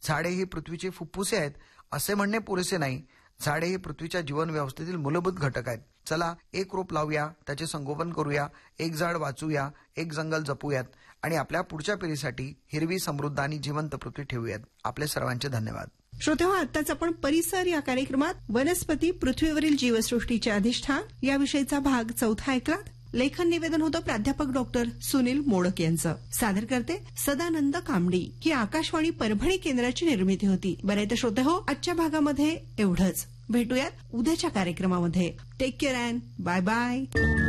झाडे ही पृथ्वीची फुफ्फुसे आहेत असे म्हणणे पुरेसे नाही. झाडे ही पृथ्वीच्या जीवन व्यवस्थेतील मूलभूत घटक आहेत. चला एक रोप लावूया, त्याचे संगोपन करूया, एक झाड वाचूया, एक जंगल जपूयात आणि आपल्या पुढच्या पिढीसाठी हिरवी, समृद्ध आणि जिवंत पृथ्वी ठेवूयात. आपले सर्वांचे धन्यवाद. श्रोतेहो, आताच आपण परिसर या कार्यक्रमात वनस्पती पृथ्वीवरील जीवसृष्टीचे अधिष्ठान याविषयीचा भाग 4 ऐकलात. लेखन निवेदन होतं प्राध्यापक डॉक्टर सुनील मोडक यांचं. सादर करते सदानंद कामडी. ही आकाशवाणी परभणी केंद्राची निर्मिती होती. बरे तर श्रोते हो, आजच्या भागामध्ये एवढंच. भेटूयात उद्याच्या कार्यक्रमामध्ये. Take care and bye bye.